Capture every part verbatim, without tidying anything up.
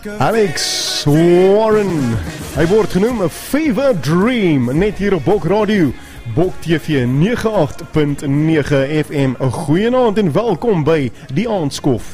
Alex Warren, hy word genoem 'n fever dream, net hier op Bok Radio, Bok T V nege agt punt nege F M. 'n Goeienaand en welkom by Die Aandskof.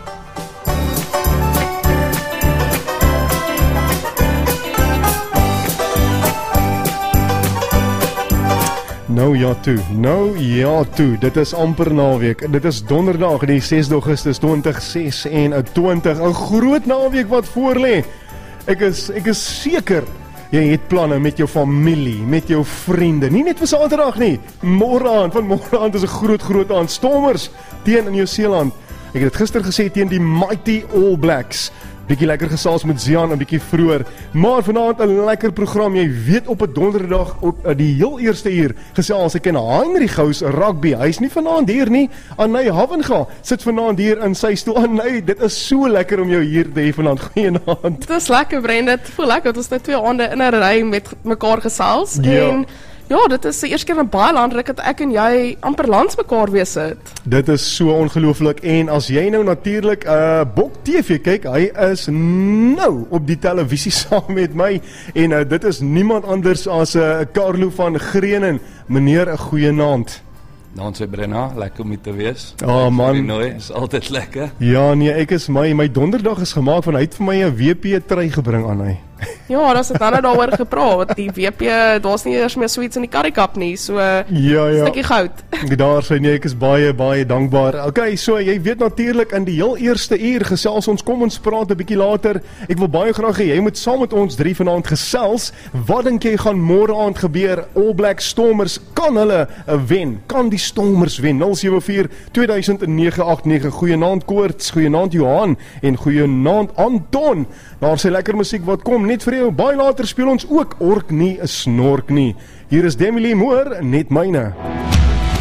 Nou ja toe, nou ja toe, dit is amper naweek, dit is donderdag die sesde Augustus twintig ses-en-twintig, 'n groot naweek wat voorlê. Ek is, ek is seker, jy het planne met jou familie, met jou vriende, nie net vir Saterdag nie, môre aand, want môre aand is 'n groot groot aand, Stormers teen in Nieu-Seeland. Ek het dit gister gesê teen die Mighty All Blacks. Bietjie lekker gesels met Zian, 'n bietjie vroeër, maar vanaand 'n lekker program. Jy weet, op 'n donderdag op die heel eerste uur gesels ek en Heinrich Gous rugby. Hy's nie vanaand hier nie. Anay Havenga sit vanaand hier in sy stoel. Anay, dit is so lekker om jou hier te hê vanaand. Goeienaand. Dit is lekker, Brenda. Dit voel lekker. Dit is net twee aande in 'n ry met mekaar gesels. Ja. En ja, dit is die eerste keer in baie land dat ek en jy amper langs mekaar weer sit. Dit is so ongelooflik. En as jy nou natuurlik uh, Bok T V kyk, hy is nou op die televisie saam met my. En uh, dit is niemand anders as uh, Carlo van Greenen. Meneer, 'n goeie naand. Dan sê Brenna, lekker om hier te wees. Oh man. Nooi, is altyd lekker. Ja nee, ek is my, my donderdag is gemaak van, hy het vir my 'n W P trui gebring aan hy. Ja, daar het dan nou daaroor gepraat. Die W P, daar's nie eers meer suits in die Currie Cup nie, so ja, ja. stukkie goud. Daar sê nee, ek is baie baie dankbaar. Okay, so jy weet natuurlik in die heel eerste uur gesels ons, kom ons praat 'n bietjie later. Ek wil baie graag hê jy moet saam met ons drie vanaand gesels. Wat dink jy gaan môre aand gebeur? All Black Stormers, kan hulle uh, wen? Kan die Stormers wen? nul sewe vier twee nege agt nege. Goeienaand Koorts, goeienaand Johan en goeienaand Anton. Daar sê lekker musiek wat kom net vir jou. Baie later speel ons ook Ork nie 'n snork nie. Hier is Demi Lee Moore, net myne.